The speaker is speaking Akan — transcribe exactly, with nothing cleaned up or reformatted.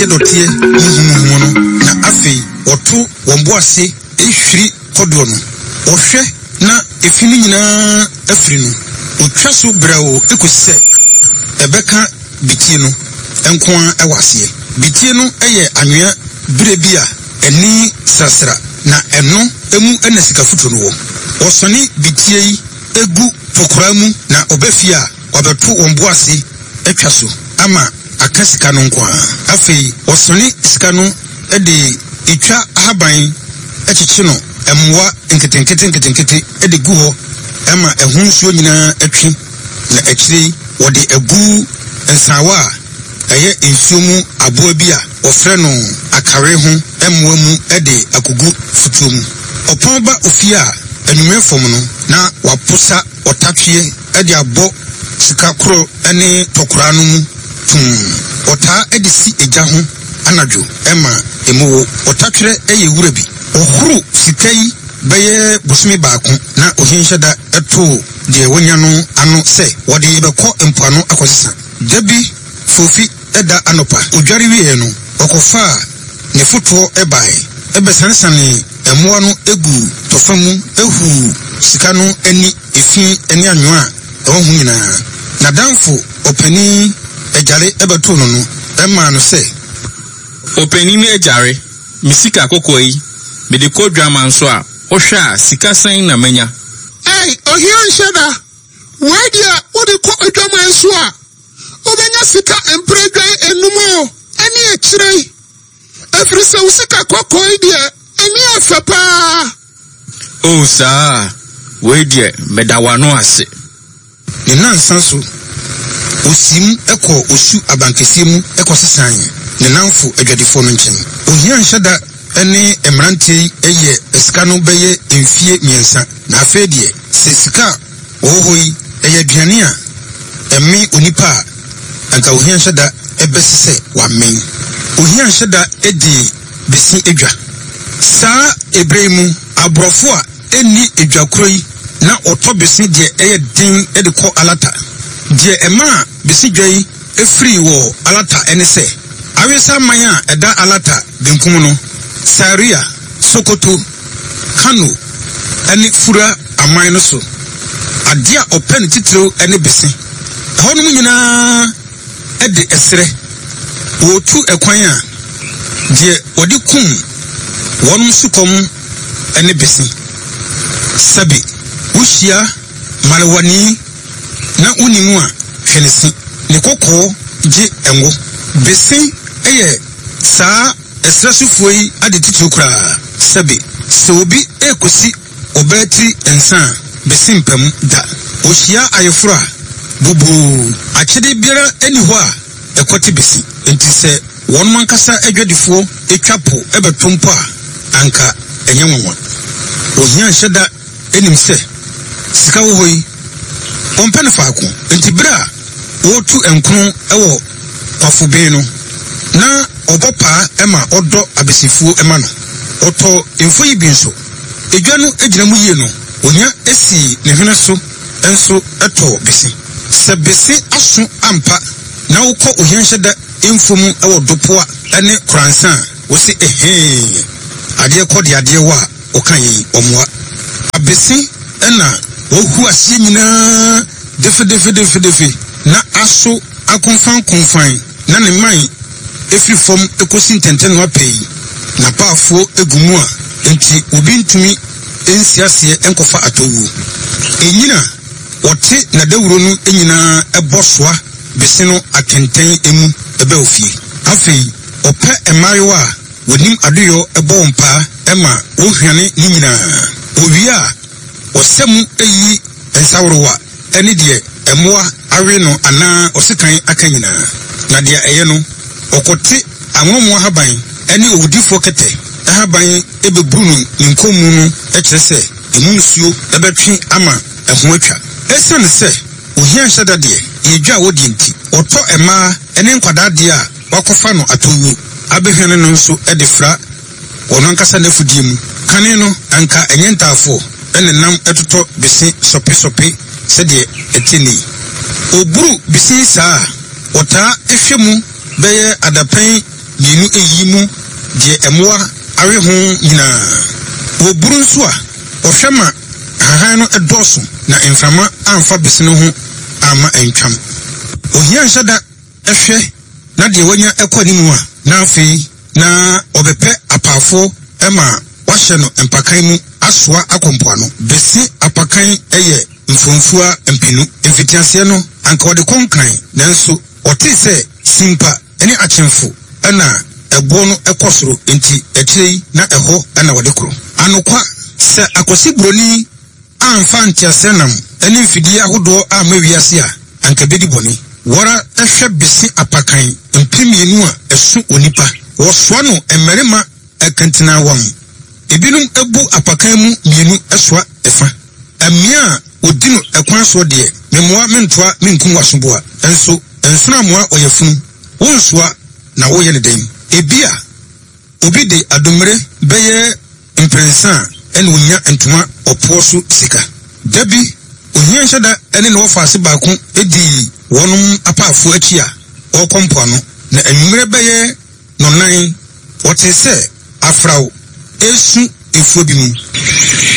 dotie muhumuhumu no na afei oto womboase ehwiri kodo no ohwe na efini nyina afiri no otwa so brawo ekose ebeka bitie no enkoa ewase bitie no eye anwea birebia eni sasra na eno emu enesika futo no wo osoni bitie yi egu tokoramu na obefia obeto womboase etwa so ama akasika no nkoa afei osoni sika no ede itwa ahaban echichi no emwa nketenkete nketenkete ede gu ho ema ehunsuo nyina atwi na achiri wode egu ensawa eye ensuomu aboa bi a ofre no akare ho emwa mu ede akogu futuomu oponba ofia enume fom no na waposa otatwe ede abo sika kro ene tokora no mu tum ota ede si eja ho anadwo ema emuwo otatwere eye wurabi ohuru sikai beye busumi baako na ohinhyeda eto de wonya no ano se wode yebekọ empano akosisa dabi fofi eda anopa odware wiye no okofa ne foto ebae ebesansane emoa no egu tofamu ehu sika no ani efi ani anwa ewo hu nyina na danfo opani ejare ebeto no no ema no se opani ni ejare misika kokoi me de kodwa manso a ohwa sika san na manya ai ohian sheda wadia odi ko odwa manso a obenya sika empredwan enumo ani echirei efrise usika kokoi dia ani afapa o sa wedie medawano ase ni nansanso osim eko osu abankesiemu eko sesan ne nanfo adwadifo no nchen ohian sheda ene emranti eye eskano beye enfie miensa na afedie sesika ohoi eye aduane a emi onipa anka ohian hyeda ebesese wamen ohian hyeda edi besi edwa sa ebremu abrofo a eni edwakroi na otobesi die eye din edeko alata die ema besi dwai efri wo alata enese awesa manya eda alata benkum no Saria, Sokoto, Kano, any fura a minor so. A dear open titro any bisi. Honumina at the esre. O two equire. Dear Odikum, one sucum any bisi. Sabi, Ushia, Malawani, na unimua, Hennessy, Nikoko, J. Engo, Bisi, Aye, Sa. Esrasufoi ade titru kra sabe so obi ekosi obetri ensan besimpam da ohia ayefura bubu achede biara eni ho a ekoti besi enti se won mankasa adwadifo etwapo ebetompo a anka enye wonwon ohia hyeda enim se sika wo hoi ompene faako enti bra wotu enkron ewo kwafobe no na obopa ema odo abesifuo ema no oto info yi bi nso edwa no ejina mu yie no onya esi ne hwene so enso eto besi se besi aso ampa na wokọ ohianhyeda info mu ewo dopoa ene kransan wo se ehe ade kodi ade wa okan yi omoa abesi ena wo hu asie nyina defe defe defe defe na aso akonfan konfan na ne man efri form ekosi ntenten no apei na paafo egumu a enti obi ntumi ensiase enkofa atowu enyina wote na dawuro no enyina ebosoa bese no akenten emu ebe ofie afei ope emayewa wonim adoyo ebo mpa ema wohwane ni nyina owia osemu eyi ensawrowa ene de emoa awe no ana osekan akanyina na de eye no okote anwomo haban ene owudifo kete haban ebebunu nkomu no ekyerese emunsuo ebetwe ama ehoatwa esane se ohia hyeda de yedwa wodi nti oto ema ene nkwada de a wakofa no atowu abehwene no nso edefra wono nkasa na fudie mu kane no anka enyentafo ene nam etoto bese sope sope sede etini oburu bisi saa wota ehwemu beye adapen mienu eyi mu de emoa awe ho nyina wo buru nso a ohwema hahan no edoso na emframa amfa bese no ho ama entwam ohia nhyada ehwe na de wanya ekodi mu a na afei na obepe apafo ema wahye no empakan mu asoa akompoa no bese apakan eye mfomfua empinu emfitiase no anka wode konkan nanso ote se simpa ene achemfo ana ebo no ekosoro enti ekirei na eho ana wode kro anokwa se akosi broni amfa ntiasenam ene mfidi ahodo a mawiase a anka bedi boni wara ehwe bese apakan empimienu a esu onipa wosoa no emerema ekantina wam ebinum ebu apakan mu mienu esoa efa amia odino ekwan so de memoa mentoa menkum wasoboa enso ensuna moa oyefunu wonsoa na woye ne den ebia obi de adomre beye imprensa ene wonya entuma oposo sika dabi ohia nhyada ene no faase baako edi wonum apafo achi a okompo no na anwumre beye no nan wote se afrawo esu efuo bi mu